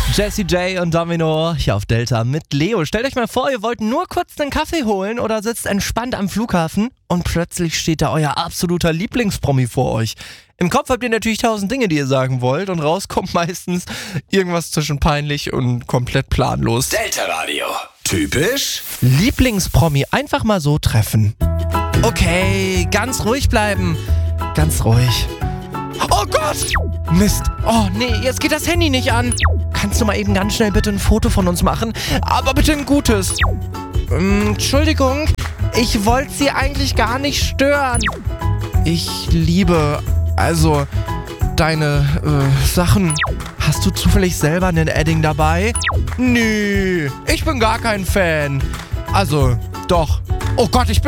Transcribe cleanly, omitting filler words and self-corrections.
Jessie J und Domino hier auf Delta mit Leo. Stellt euch mal vor, ihr wollt nur kurz einen Kaffee holen oder sitzt entspannt am Flughafen und plötzlich steht da euer absoluter Lieblingspromi vor euch. Im Kopf habt ihr natürlich 1000 Dinge, die ihr sagen wollt und rauskommt meistens irgendwas zwischen peinlich und komplett planlos. Delta Radio. Typisch Lieblingspromi einfach mal so treffen. Okay, ganz ruhig bleiben. Ganz ruhig. Oh Gott! Mist. Oh nee, jetzt geht das Handy nicht an. Kannst du mal eben ganz schnell bitte ein Foto von uns machen? Aber bitte ein gutes. Entschuldigung, ich wollte Sie eigentlich gar nicht stören. Ich liebe, deine Sachen. Hast du zufällig selber einen Edding dabei? Nee, ich bin gar kein Fan. Also, doch. Oh Gott, ich bin